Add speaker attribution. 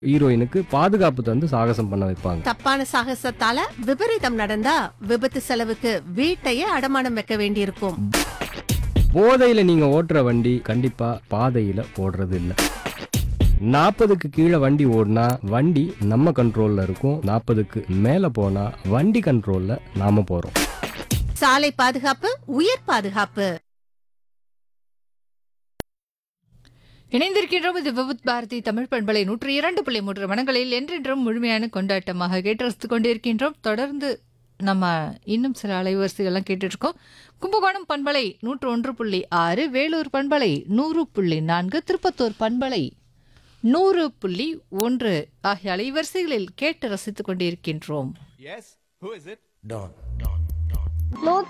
Speaker 1: ஹீரோயினுக்கு பாதுகாப்பு தந்து சாகசம் பண்ண வைப்பாங்க.
Speaker 2: தப்பான சாகசத்தால விபரீதம் நடந்தா விபத்து செலவுக்கு வீட்டையே அடமானம் வைக்க வேண்டியிருக்கும்.
Speaker 1: போதையில நீங்க ஓட்டுற வண்டி கண்டிப்பா பாதையில ஓடுறது இல்ல. 40க்கு கீழே வண்டி ஓடினா வண்டி நம்ம கண்ட்ரோல்ல இருக்கும். 40க்கு மேல போனா வண்டி கண்ட்ரோல்ல நாம போறோம்.
Speaker 2: சாலை பாதுகாப்பு உயிர் பாதுகாப்பு.
Speaker 3: இணைந்திருக்கின்றோம். இது விபத் பாரதி தமிழ் பண்பலை 102.3 மனங்களில் என்றென்றும் முழுமையான கொண்டாட்டமாக கேட்டு ரசித்துக் கொண்டிருக்கின்றோம். தொடர்ந்து நம்ம இன்னும் சில அலைவரிசைகள்லாம் கேட்டுட்டு இருக்கோம். கும்பகோணம் பண்பலை 101.6, வேலூர் பண்பலை 100.4, திருப்பத்தூர் பண்பலை 100.1 ஆகிய அலைவரிசைகளில் கேட்டு ரசித்துக் கொண்டிருக்கின்றோம்.
Speaker 4: Yes, who is it?
Speaker 5: Don.